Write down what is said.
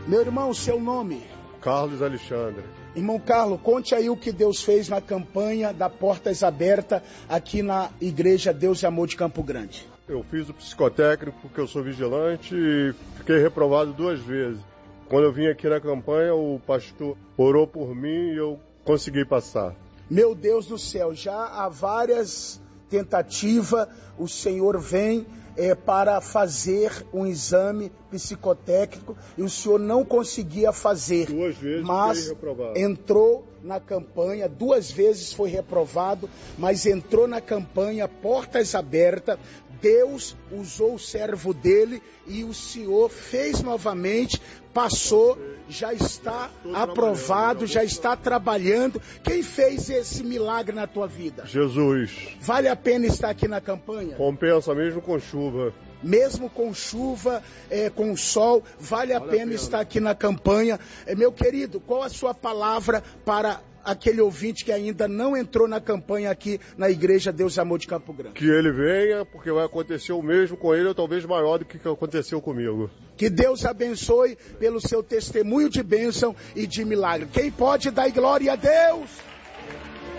Meu irmão, seu nome? Carlos Alexandre. Irmão Carlos, conte aí o que Deus fez na campanha da Portas Abertas aqui na Igreja Deus e Amor de Campo Grande. Eu fiz o psicotécnico porque eu sou vigilante e fiquei reprovado 2 vezes. Quando eu vim aqui na campanha, o pastor orou por mim e eu consegui passar. Meu Deus do céu, já há várias tentativas, o Senhor vem para fazer um exame psicotécnico e o senhor não conseguia fazer. 2 vezes mas reprovado. Entrou na campanha, 2 vezes foi reprovado, mas entrou na campanha Portas Abertas. Deus usou o servo dele e o senhor fez novamente, passou, já está aprovado, já está trabalhando. Quem fez esse milagre na tua vida? Jesus. Vale a pena estar aqui na campanha? Compensa mesmo com chuva. Mesmo com chuva, com sol, vale a pena estar aqui na campanha. Meu querido, qual a sua palavra para aquele ouvinte que ainda não entrou na campanha aqui na Igreja Deus e Amor de Campo Grande? Que ele venha, porque vai acontecer o mesmo com ele, ou talvez maior do que aconteceu comigo. Que Deus abençoe pelo seu testemunho de bênção e de milagre. Quem pode dar glória a Deus?